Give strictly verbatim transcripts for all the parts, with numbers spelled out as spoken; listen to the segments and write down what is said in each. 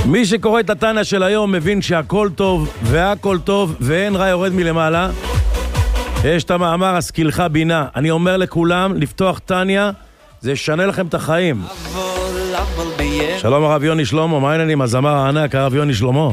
מי שקורא את התניה של היום מבין שהכל טוב והכל טוב ואין רע יורד מלמעלה. יש את המאמר השכילך בינה. אני אומר לכולם לפתוח תניה, זה ישנה לכם את החיים. שלום הרב יוני שלמה, מה העניינים? הזמר הענק הרב יוני שלמה.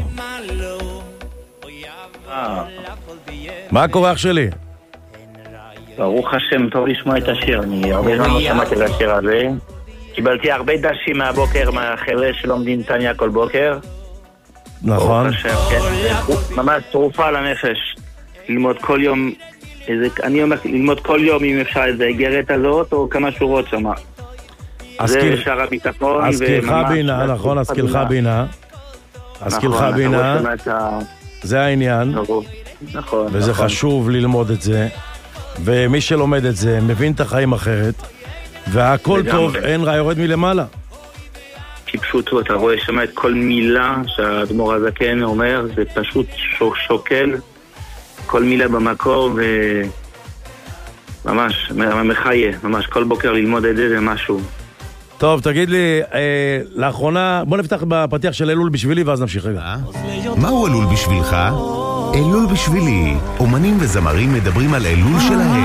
מה קורה אח שלי? ברוך השם, טוב לשמוע את השיר. אני הרבה זמן לא שמעתי את השיר הזה. קיבלתי הרבה דשים מהבוקר מהחבר'ה שלומדים תניה כל בוקר. נכון. ברוך השם, כן. ממש תרופה לנפש. ללמוד כל יום, איזה, אני אומר, ללמוד כל יום אם אפשר איזה איגרת הזאת או כמה שורות שם. זה שער הביטחון. השכילך בינה, נכון, השכילך בינה. השכילך בינה. זה העניין. נכון. וזה חשוב ללמוד את זה. ומי שלומד את זה מבין את החיים אחרת. והכל טוב, אין רע יורד מלמעלה. כי פשוט אתה רואה שמה את כל מילה שהאדמו"ר הזקן אומר, זה פשוט שוקל כל מילה במקור וממש מחיה, ממש כל בוקר ללמוד את זה זה משהו. טוב, תגיד לי, אה, לאחרונה, בוא נפתח בפתיח של אלול בשבילי ואז נמשיך רגע. מהו אלול בשבילך? אלול בשבילי. אומנים וזמרים מדברים על אלול שלהם.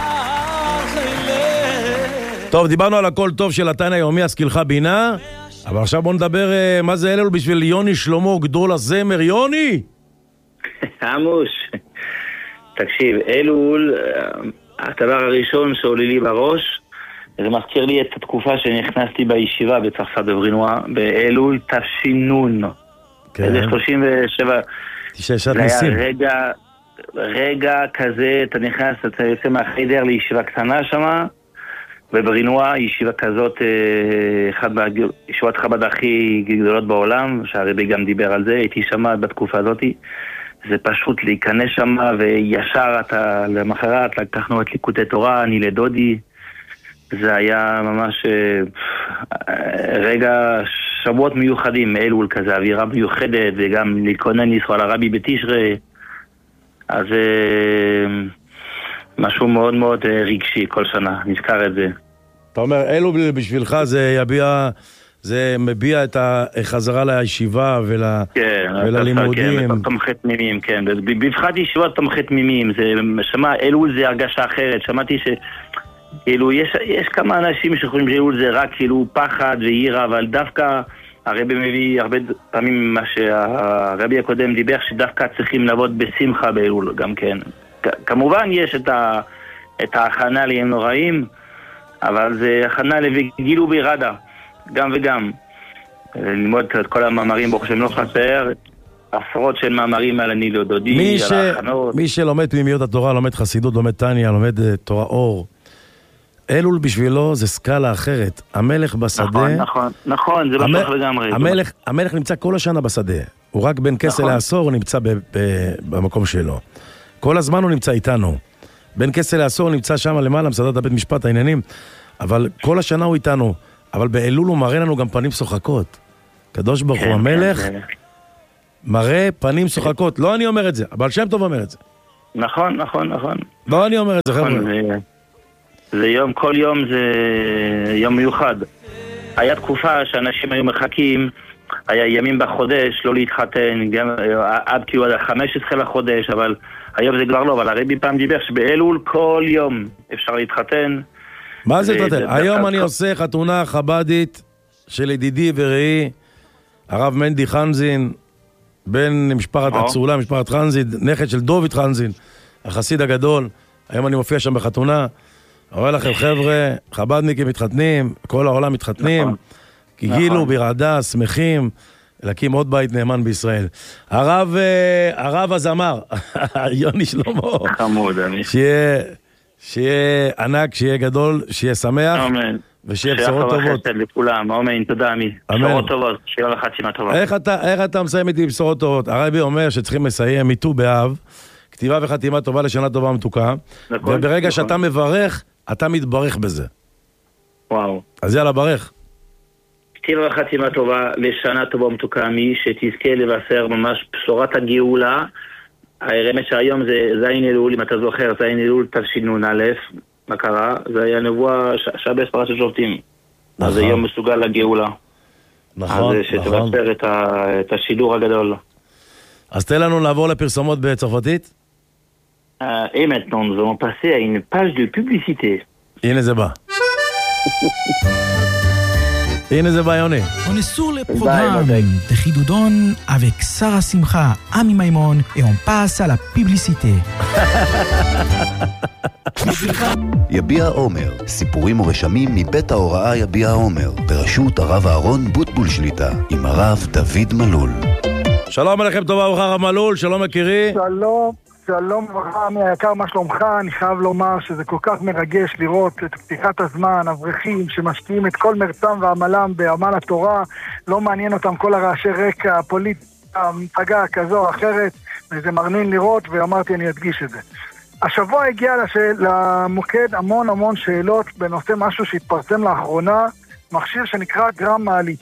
טוב, דיברנו על הכל טוב של התניה היומי, השכילך בינה, אבל עכשיו בוא נדבר אה, מה זה אלול בשביל יוני שלמה, גדול הזמר. יוני! עמוש, תקשיב, אלול, הדבר הראשון שעולה לי בראש, זה מזכיר לי את התקופה שנכנסתי בישיבה בצרפת בברינואה, באלול תש"נ. כן. זה שלושים ושבע. תשעת זה ניסים. היה רגע, רגע כזה, אתה נכנס, אתה יוצא מהחדר לישיבה קטנה שמה, בברינואה, ישיבה כזאת, אחד מהישיבות חב"ד הכי גדולות בעולם, שהרבי גם דיבר על זה, הייתי שמה בתקופה הזאת. זה פשוט להיכנס שמה, וישר אתה למחרת, לקחנו את ליקוטי תורה, אני לדודי, זה היה ממש רגע, שבועות מיוחדים, אלול כזה, אווירה מיוחדת, וגם להתכונן לנסוע לרבי בתשרי, אז משהו מאוד מאוד רגשי כל שנה, נזכר את זה. אתה אומר, אלול בשבילך זה יביע, זה מביע את החזרה לישיבה ול... כן, וללימודים. כן, תומכי תמימים, כן. בבחד ישיבות תומכי תמימים, זה, שמע, אלול זה הרגשה אחרת, שמעתי ש... כאילו, יש, יש כמה אנשים שחושבים שאלול זה רק כאילו פחד ויראה, אבל דווקא הרבי מביא הרבה פעמים מה שהרבי הקודם דיבר, שדווקא צריכים לעבוד בשמחה באלול, גם כן. כמובן יש את, ה, את ההכנה לימים נוראים, אבל זה הכנה לגילו בירדה, גם וגם. ללמוד את כל המאמרים, ברוך השם לא חסר, עשרות של מאמרים על אני לא דודי, מי, על ש... ההכנות. מי שלומד פנימיות התורה, לומד חסידות, לומד תניה, לומד uh, תורה אור, אלול בשבילו זה סקאלה אחרת. המלך בשדה... נכון, נכון, נכון, זה בטוח לגמרי. המלך, המלך נמצא כל השנה בשדה. הוא רק בין כסל נכון. לעשור, הוא נמצא ב, ב, במקום שלו. כל הזמן הוא נמצא איתנו. בין כסל לעשור הוא נמצא שם למעלה, מסעדת הבית משפט, העניינים. אבל כל השנה הוא איתנו. אבל באלול הוא מראה לנו גם פנים שוחקות. קדוש ברוך הוא, המלך מראה פנים שוחקות. לא אני אומר את זה, אבל שם טוב אומר את זה. נכון, נכון, נכון. לא אני אומר את זה, חבר'ה. זה יום, כל יום זה יום מיוחד. היה תקופה שאנשים היו מחכים, היה ימים בחודש, לא להתחתן, גם עד כאילו עד ה-חמישה עשר לחודש, אבל היום זה כבר לא, אבל הרבי פעם דיבר שבאלול כל יום אפשר להתחתן. מה זה להתחתן? היום אני עושה חתונה חבדית של ידידי ורעי, הרב מנדי חנזין, בן משפחת הצולה, משפחת חנזין, נכד של דוד חנזין, החסיד הגדול. היום אני מופיע שם בחתונה. אומר לכם חבר'ה, חבדניקים מתחתנים, כל העולם מתחתנים, כי גילו ברעדה, שמחים, להקים עוד בית נאמן בישראל. הרב, הרב הזמר, יוני שלמה, חמוד, אני. שיהיה, שיהיה ענק, שיהיה גדול, שיהיה שמח, אמן. ושיהיה בשורות טובות. שיהיה לכולם, אמן, תודה עמי. בשורות טובות, שיהיה לך שימה טובה. איך אתה, איך אתה מסיים איתי בשורות טובות? הרבי אומר שצריכים לסיים מיטו באב, כתיבה וחתימה טובה לשנה טובה מתוקה, נכון, וברגע נכון. שאתה מברך, אתה מתברך בזה. וואו. אז יאללה, ברך. כתיבה וחתימה טובה לשנה טובה מתוקה, מי שתזכה לבשר ממש בשורת הגאולה. הרמת שהיום זה זין אלול, אם אתה זוכר, זין אלול תש"נ א', מה קרה? זה היה נבואה שעה בספרה של שופטים. אז זה יום מסוגל לגאולה. נכון, אז שתבשר את, ה, את השידור הגדול. אז תן לנו לעבור לפרסומות בצרפתית. Uh, et maintenant, nous allons passer à une page de publicité. הנה זה בא. הנה זה בא, יוני. On est sur le programme de Xidoudon avec Sarah Simcha, Ami Maimon, et on passe à la publicité. יביע עומר, סיפורים ורשמים מבית ההוראה יביע עומר, בראשות הרב אהרון בוטבול שליטה, עם הרב דוד מלול. שלום עליכם, טובה וברכה, הרב מלול, שלום מכירי. שלום. שלום וברכה, מי היקר, מה שלומך? אני חייב לומר שזה כל כך מרגש לראות את פתיחת הזמן, אברכים שמשקיעים את כל מרצם ועמלם בעמל התורה, לא מעניין אותם כל הרעשי רקע, הפוליטיקה, מפגע כזו או אחרת, וזה מרנין לראות, ואמרתי אני אדגיש את זה. השבוע הגיע לשאל, למוקד המון המון שאלות בנושא משהו שהתפרסם לאחרונה, מכשיר שנקרא גרם מעלית.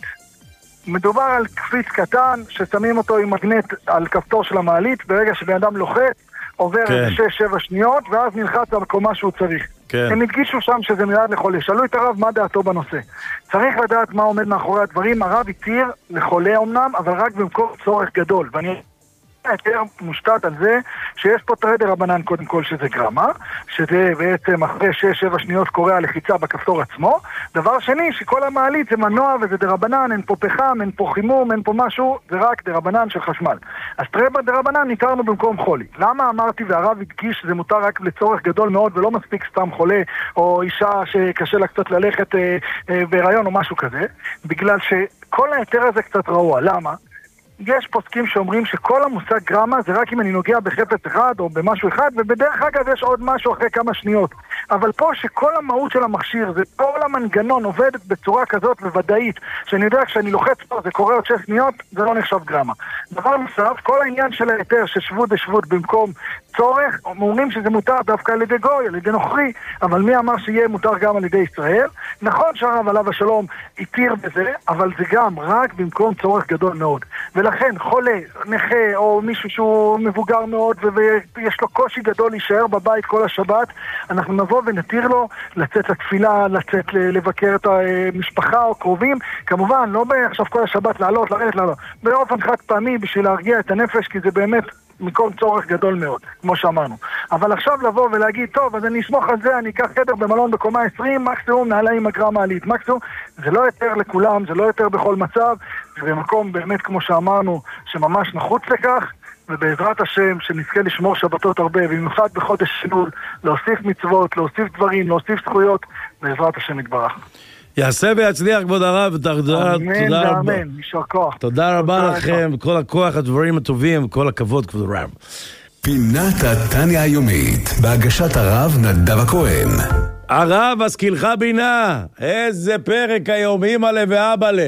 מדובר על קפיץ קטן ששמים אותו עם מגנט על כפתור של המעלית, ברגע שבן אדם לוחץ עובר כן. שש שבע שניות, ואז נלחץ על קומה שהוא צריך. כן. הם הדגישו שם שזה מיועד לחולה. שאלו את הרב מה דעתו בנושא. צריך לדעת מה עומד מאחורי הדברים. הרב הצהיר לחולה אומנם, אבל רק במקום צורך גדול. ואני יותר מושתת על זה שיש פה תרי דרבנן קודם כל שזה גרמה, שזה בעצם אחרי שש שבע שניות קורה הלחיצה בכפתור עצמו. דבר שני, שכל המעלית זה מנוע וזה דרבנן, אין פה פחם, אין פה חימום, אין פה משהו, זה רק דרבנן של חשמל. אז תרי דרבנן ניתרנו במקום חולי. למה אמרתי והרב הדגיש שזה מותר רק לצורך גדול מאוד ולא מספיק סתם חולה או אישה שקשה לה קצת ללכת אה, אה, בהיריון או משהו כזה? בגלל שכל היתר הזה קצת רעוע. למה? יש פוסקים שאומרים שכל המושג גרמה זה רק אם אני נוגע בחפץ אחד או במשהו אחד, ובדרך אגב יש עוד משהו אחרי כמה שניות. אבל פה שכל המהות של המכשיר, זה כל המנגנון עובדת בצורה כזאת וודאית, שאני יודע כשאני לוחץ פה זה קורה עוד שש שניות, זה לא נחשב גרמה. דבר נוסף, כל העניין של היתר ששבות דשבות במקום צורך, אומרים שזה מותר דווקא על ידי גוי, על ידי נוכרי, אבל מי אמר שיהיה מותר גם על ידי ישראל? נכון שהרב עליו השלום התיר בזה, אבל זה גם רק במקום צורך גדול מאוד. ולכן חולה, נכה או מישהו שהוא מבוגר מאוד ויש לו קושי גדול להישאר בבית כל השבת, אנחנו נבוא ונתיר לו לצאת לתפילה, לצאת לבקר את המשפחה או קרובים, כמובן לא עכשיו כל השבת לעלות, לרדת לעלות, באופן חד פעמי בשביל להרגיע את הנפש, כי זה באמת מקום צורך גדול מאוד, כמו שאמרנו. אבל עכשיו לבוא ולהגיד, טוב, אז אני אסמוך על זה, אני אקח חדר במלון בקומה עשרים, מקסימום נעלה עם הגרם מעלית, מקסימום, זה לא יותר לכולם, זה לא יותר בכל מצב, זה במקום באמת, כמו שאמרנו, שממש נחוץ לכך, ובעזרת השם, שנזכה לשמור שבתות הרבה, במיוחד בחודש אלול, להוסיף מצוות, להוסיף דברים, להוסיף זכויות, בעזרת השם יתברך. יעשה ויצליח, כבוד הרב, תודה רבה. אמן, יישר כוח. תודה רבה לכם, כל הכוח, הדברים הטובים, כל הכבוד, כבוד הרב. פינת התניה היומית, בהגשת הרב נדב הכהן. הרב, השכילך בינה, איזה פרק היום, אמא לה ואבא לה.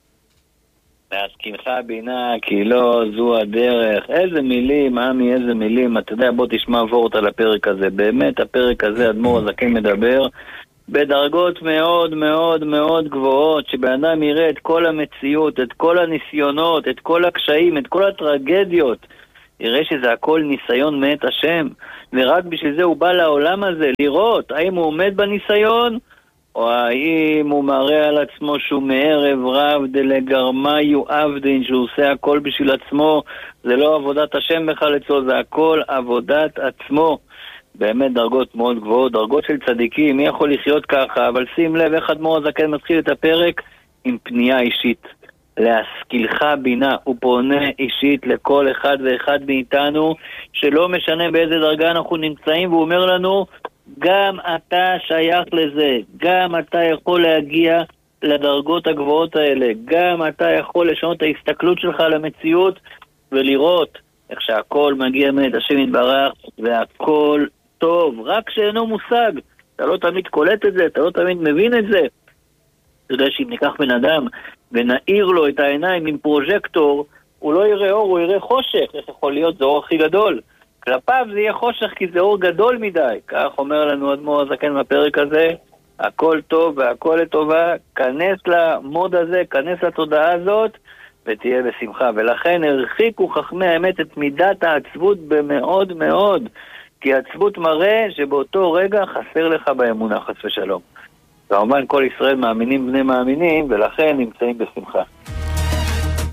להשכילך בינה, כי לא זו הדרך. איזה מילים, עמי, איזה מילים. אתה יודע, בוא תשמע וורט על הפרק הזה. באמת, הפרק הזה, אדמו"ר הזקן מדבר בדרגות מאוד מאוד מאוד גבוהות, שבן אדם יראה את כל המציאות, את כל הניסיונות, את כל הקשיים, את כל הטרגדיות, יראה שזה הכל ניסיון מאת השם, ורק בשביל זה הוא בא לעולם הזה, לראות האם הוא עומד בניסיון, או האם הוא מראה על עצמו שהוא מערב רב דלגרמיו עבדין, שהוא עושה הכל בשביל עצמו. זה לא עבודת השם בכלל אצלו, זה הכל עבודת עצמו. באמת דרגות מאוד גבוהות, דרגות של צדיקים, מי יכול לחיות ככה? אבל שים לב איך אדמו"ר הזקן מתחיל את הפרק עם פנייה אישית. להשכילך בינה, הוא פונה אישית לכל אחד ואחד מאיתנו, שלא משנה באיזה דרגה אנחנו נמצאים, והוא אומר לנו, גם אתה שייך לזה, גם אתה יכול להגיע לדרגות הגבוהות האלה, גם אתה יכול לשנות את ההסתכלות שלך על המציאות, ולראות איך שהכל מגיע מאת השם יתברך, והכל טוב, רק שאינו מושג. אתה לא תמיד קולט את זה, אתה לא תמיד מבין את זה. אתה יודע שאם ניקח בן אדם ונעיר לו את העיניים עם פרוז'קטור, הוא לא יראה אור, הוא יראה חושך. איך יכול להיות? זה אור הכי גדול. כלפיו זה יהיה חושך כי זה אור גדול מדי. כך אומר לנו אדמו"ר הזקן בפרק הזה, הכל טוב והכל לטובה, כנס למוד הזה, כנס לתודעה הזאת, ותהיה בשמחה. ולכן הרחיקו חכמי האמת את מידת העצבות במאוד מאוד, כי העצבות מראה שבאותו רגע חסר לך באמונה, חס ושלום. כמובן כל ישראל מאמינים בני מאמינים, ולכן נמצאים בשמחה.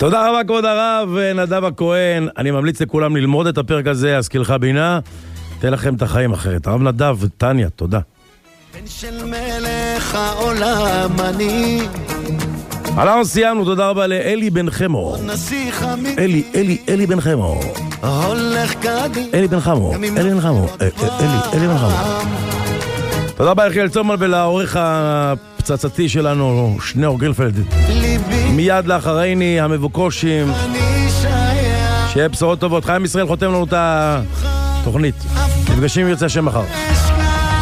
תודה רבה כבוד הרב נדב הכהן. אני ממליץ לכולם ללמוד את הפרק הזה, השכילך בינה, תן לכם את החיים אחרת. הרב נדב וטניה, תודה. בן של מלך העולם אני. אנחנו סיימנו, תודה רבה לאלי בן חמו. אלי, אלי, אלי בן חמו. הולך קדימה. אלי בן חמו, אלי בן חמו, אלי, אלי בן חמו. תודה רבה יחיאל צומל ולעורך הפצצתי שלנו, שניאור גרינפלד. מיד לאחריני המבוקושים. שיהיה בשורות טובות. חיים ישראל חותם לנו את התוכנית. נפגשים יוצא שם מחר.